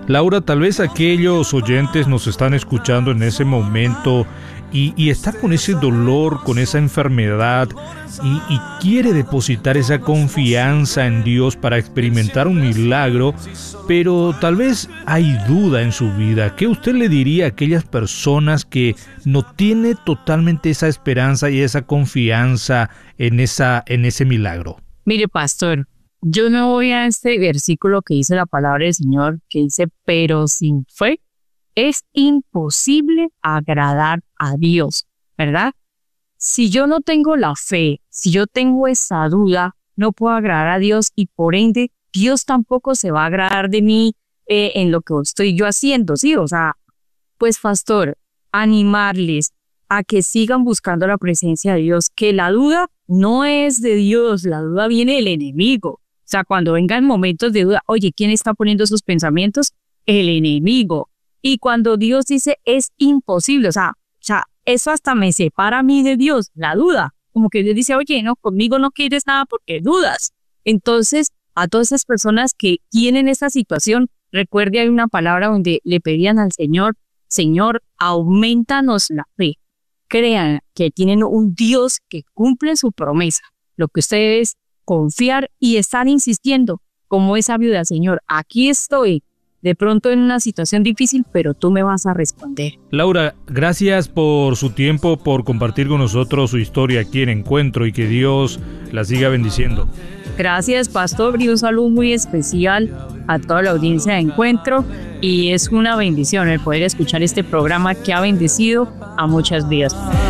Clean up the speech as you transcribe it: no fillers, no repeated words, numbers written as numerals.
Laura, tal vez aquellos oyentes nos están escuchando en ese momento y está con ese dolor, con esa enfermedad y quiere depositar esa confianza en Dios para experimentar un milagro, pero tal vez hay duda en su vida. ¿Qué usted le diría a aquellas personas que no tienen totalmente esa esperanza y esa confianza en ese milagro? Mire, pastor, yo me voy a este versículo que dice la palabra del Señor, que dice, pero sin fe es imposible agradar a Dios, ¿verdad? Si yo no tengo la fe, si yo tengo esa duda, no puedo agradar a Dios y por ende Dios tampoco se va a agradar de mí en lo que estoy yo haciendo, ¿sí? O sea, pues pastor, animarles a que sigan buscando la presencia de Dios, que la duda no es de Dios, la duda viene del enemigo. O sea, cuando vengan momentos de duda, oye, ¿quién está poniendo esos pensamientos? El enemigo. Y cuando Dios dice es imposible, o sea, eso hasta me separa a mí de Dios, la duda. Como que Dios dice, oye, no, conmigo no quieres nada porque dudas. Entonces, a todas esas personas que tienen esta situación, recuerde, hay una palabra donde le pedían al Señor, Señor, aumentanos la fe. Crean que tienen un Dios que cumple su promesa. Lo que ustedes confiar y estar insistiendo, como esa viuda, Señor, aquí estoy, de pronto en una situación difícil, pero tú me vas a responder. Laura, gracias por su tiempo, por compartir con nosotros su historia aquí en Encuentro y que Dios la siga bendiciendo. Gracias, pastor, y un saludo muy especial a toda la audiencia de Encuentro, y es una bendición el poder escuchar este programa que ha bendecido a muchas vidas.